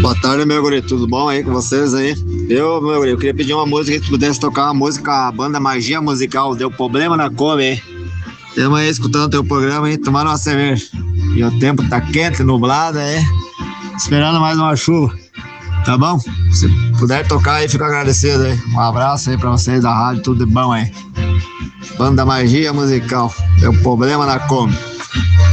Boa tarde, meu guri, tudo bom aí com vocês aí? Meu guri, eu queria pedir uma música que tu pudesse tocar uma música, a banda Magia Musical, deu problema na Kombi, hein? Estamos aí escutando teu programa aí, tomando uma cerveja. E o tempo tá quente, nublado, esperando mais uma chuva, tá bom? Se puder tocar aí, fico agradecido aí. Um abraço aí pra vocês da rádio, tudo de bom aí. Banda Magia Musical, deu problema na Kombi.